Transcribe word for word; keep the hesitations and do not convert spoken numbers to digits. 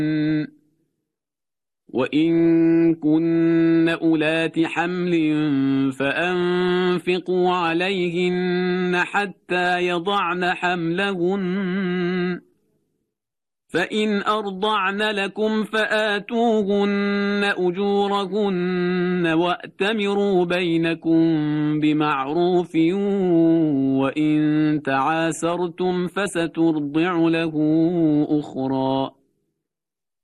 وإن كن أولات حمل فأنفقوا عليهن حتى يضعن حملهن فإن أرضعن لكم فآتوهن أجورهن وأتمروا بينكم بمعروف وإن تعاسرتم فسترضع له أخرى.